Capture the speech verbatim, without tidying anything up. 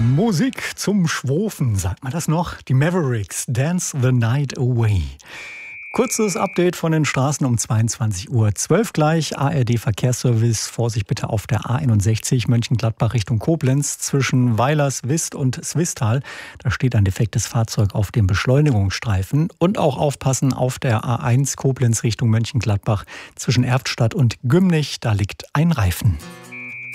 Musik zum Schwofen, sagt man das noch? Die Mavericks, Dance the Night Away. Kurzes Update von den Straßen um zweiundzwanzig Uhr zwölf gleich. A R D-Verkehrsservice, Vorsicht bitte auf der A einundsechzig Mönchengladbach Richtung Koblenz zwischen Weilerswist und Swistal. Da steht ein defektes Fahrzeug auf dem Beschleunigungsstreifen. Und auch aufpassen auf der A eins Koblenz Richtung Mönchengladbach zwischen Erftstadt und Gümnich. Da liegt ein Reifen.